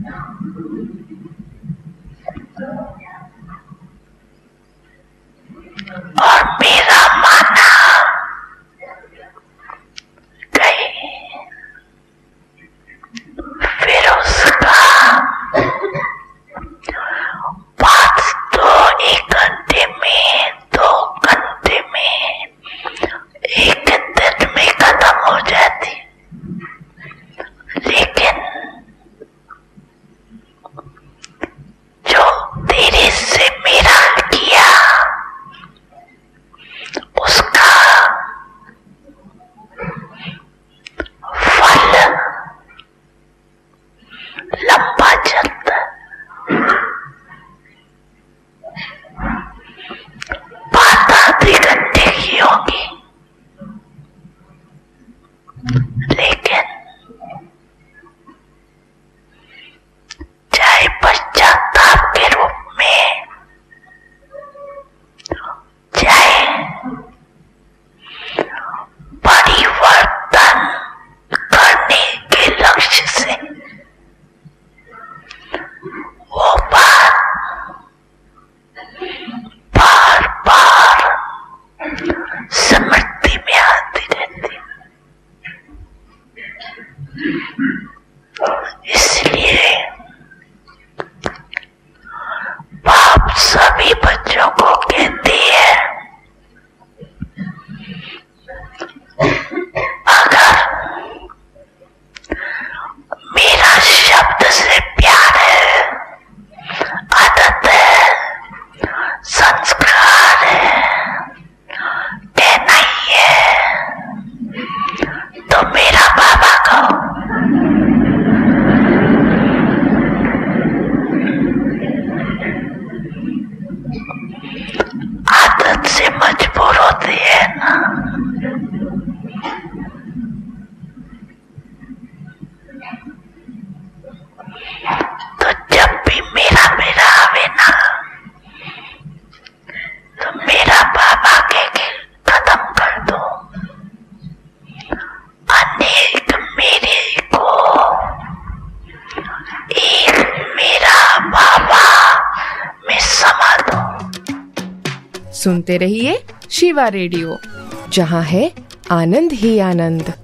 और मेरा माना गई। फिर उसका बात तो 1 घंटे में, 2 घंटे में, 1 दिन में खत्म हो जाती, लेकिन जो तेरे से मेरा किया उसका फल लंबा चलता, बात आधे घंटे की होगी, लेकिन चाहे पश्चाताप के रूप में, चाहे परिवर्तन करने के लक्ष्य से, वो बात बार बार स्मृति में आती रहती। इसलिए बाप सभी बच्चों को कहते हैं, अगर मेरा शब्द से प्यार है, आदत है, संस्कार है, नहीं है, तो मेरा बाबा को आदत से मजबूर होती है ना। तो जब भी मेरा आवे ना, तो मेरा बाबा के खत्म कर दो। अनेक मेरे को, एक मेरा बाबा में समा दो। सुनते रहिए शिवा रेडियो, जहां है आनंद ही आनंद।